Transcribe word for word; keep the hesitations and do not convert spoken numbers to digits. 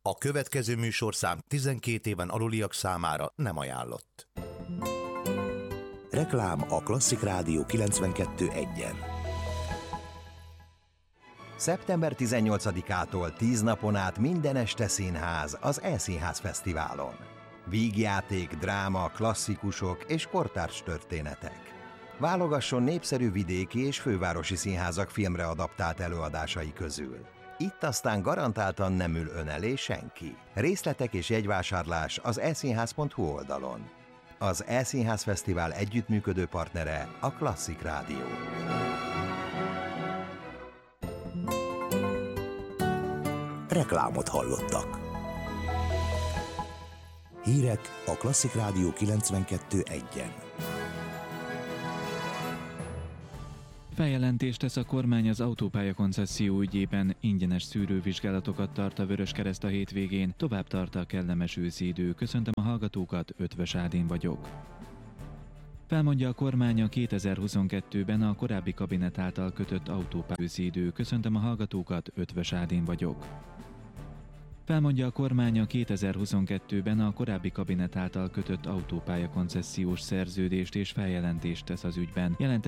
A következő műsorszám tizenkét éven aluliak számára nem ajánlott. Reklám a Klasszik Rádió kilencvenkettő egyen. szeptember tizennyolcadikától tíz napon át minden este színház az E-Színház Fesztiválon. Vígjáték, dráma, klasszikusok és kortárs történetek. Válogasson népszerű vidéki és fővárosi színházak filmre adaptált előadásai közül. Itt aztán garantáltan nem ül ön elé senki. Részletek és jegyvásárlás az e színház pont hu oldalon. Az E-Színház Fesztivál együttműködő partnere a Klasszik Rádió. Reklámot hallottak. Hírek a Klasszik Rádió kilencvenkettő egyen. Feljelentést tesz a kormány az autópálya koncesszió ügyében, ingyenes szűrővizsgálatokat tart a Vöröskereszt a hétvégén, tovább tart a kellemes őszi idő. Köszöntöm a hallgatókat, Ötvös Ádén vagyok. Felmondja a kormány a kétezer-huszonkettőben a korábbi kabinet által kötött autópálya őszi idő. Köszöntöm a hallgatókat, Ötvös Ádén vagyok. Felmondja a kormány a kétezer-huszonkettőben a korábbi kabinet által kötött autópálya koncesziós szerződést és feljelentést tesz az ügyben. Jelent